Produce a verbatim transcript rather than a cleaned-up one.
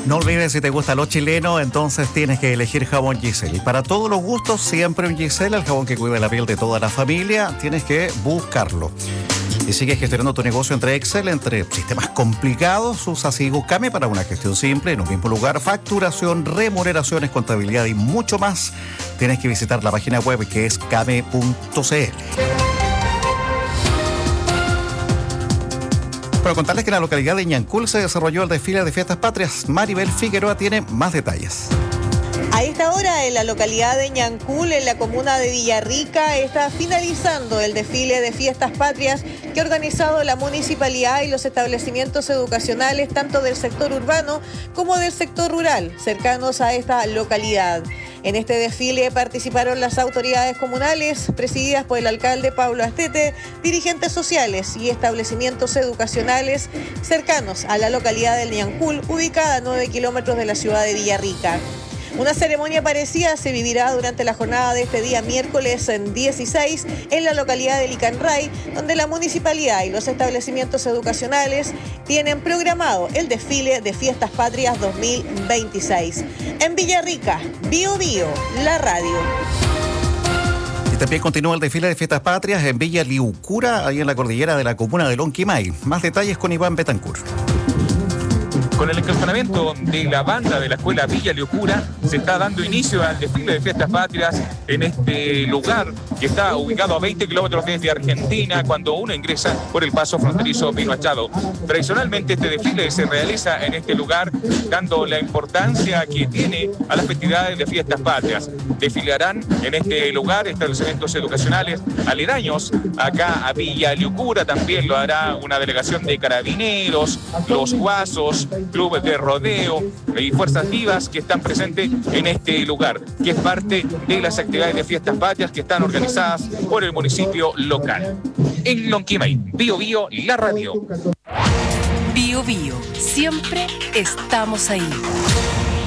No olvides, si te gusta lo chileno, entonces tienes que elegir jabón Giselle. Y para todos los gustos, siempre un Giselle, el jabón que cuida la piel de toda la familia, tienes que buscarlo. Y sigues gestionando tu negocio entre Excel, entre sistemas complicados, usa Sigo Kame para una gestión simple en un mismo lugar, facturación, remuneraciones, contabilidad y mucho más. Tienes que visitar la página web que es kame punto c l. Bueno, contarles que en la localidad de Ñancul se desarrolló el desfile de Fiestas Patrias. Maribel Figueroa tiene más detalles. A esta hora, en la localidad de Ñancul, en la comuna de Villarrica, está finalizando el desfile de Fiestas Patrias que ha organizado la municipalidad y los establecimientos educacionales, tanto del sector urbano como del sector rural, cercanos a esta localidad. En este desfile participaron las autoridades comunales, presididas por el alcalde Pablo Astete, dirigentes sociales y establecimientos educacionales cercanos a la localidad de Ñancul, ubicada a nueve kilómetros de la ciudad de Villarrica. Una ceremonia parecida se vivirá durante la jornada de este día miércoles dieciséis en la localidad de Licanray, donde la municipalidad y los establecimientos educacionales tienen programado el desfile de Fiestas Patrias dos mil veintiséis. En Villarrica, Bio Bio, la radio. Y también continúa el desfile de Fiestas Patrias en Villa Liucura, ahí en la cordillera de la comuna de Lonquimay. Más detalles con Iván Betancourt. Con el encajonamiento de la banda de la escuela Villa Liucura se está dando inicio al desfile de Fiestas Patrias en este lugar que está ubicado a veinte kilómetros desde Argentina cuando uno ingresa por el paso fronterizo Pino Achado. Tradicionalmente este desfile se realiza en este lugar dando la importancia que tiene a las festividades de Fiestas Patrias. Desfilarán en este lugar establecimientos educacionales aledaños acá a Villa Liucura, también lo hará una delegación de carabineros, los guasos, clubes de rodeo y fuerzas vivas que están presentes en este lugar, que es parte de las actividades de Fiestas Patrias que están organizadas por el municipio local. En Lonquimay, Bio Bio, la radio. Bio Bio, siempre estamos ahí.